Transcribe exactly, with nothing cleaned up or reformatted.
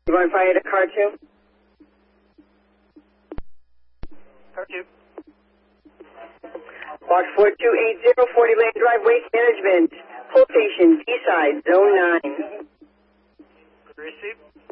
You want to fire to car two? Car two. Box four two eight zero, forty Lane Drive, Waste Management. Pull station, D-side, zone nine. Receive.